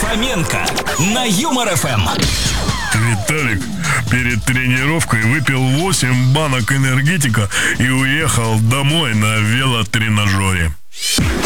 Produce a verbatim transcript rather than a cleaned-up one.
Хоменко на Юмор эф эм. Виталик перед тренировкой выпил восемь банок энергетика и уехал домой на велотренажере.